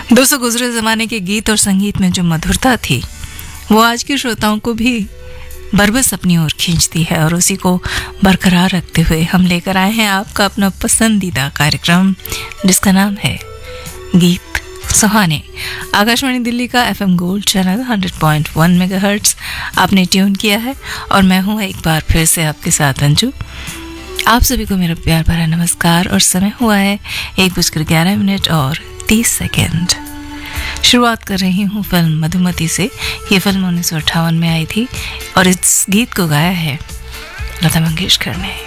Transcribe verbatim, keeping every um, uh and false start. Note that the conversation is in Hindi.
दोस्तों, गुजरे ज़माने के गीत और संगीत में जो मधुरता थी वो आज के श्रोताओं को भी बरबस अपनी ओर खींचती है, और उसी को बरकरार रखते हुए हम लेकर आए हैं आपका अपना पसंदीदा कार्यक्रम जिसका नाम है गीत सुहाने। आकाशवाणी दिल्ली का FM gold channel hundred point one megahertz आपने ट्यून किया है, और मैं हूँ एक बार फिर से आपके साथ अंजू। आप सभी को मेरा प्यार भरा नमस्कार, और समय हुआ है एक बजकर ग्यारह मिनट और तीस सेकेंड। शुरुआत कर रही हूँ फिल्म मधुमती से। ये फिल्म उन्नीस सौ अट्ठावन में आई थी और इस गीत को गाया है लता मंगेशकर ने।